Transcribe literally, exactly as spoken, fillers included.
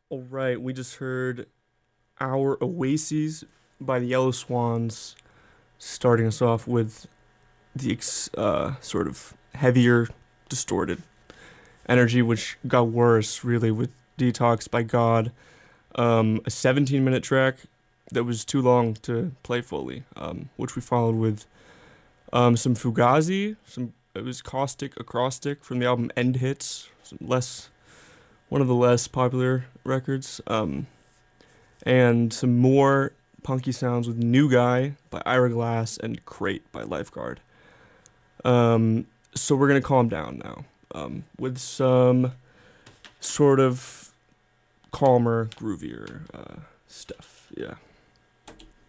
All right, we just heard Our Oases by the Yellow Swans, starting us off with the ex- uh, sort of heavier, distorted energy, which got worse really with Detox by God. Um, a seventeen minute track that was too long to play fully, um, which we followed with um, some Fugazi, some it was caustic acrostic from the album End Hits, some less one of the less popular records. Um, and some more punky sounds with New Guy by Ira Glass and Crate by Lifeguard. Um, so we're gonna calm down now um, with some sort of calmer, groovier uh, stuff. Yeah.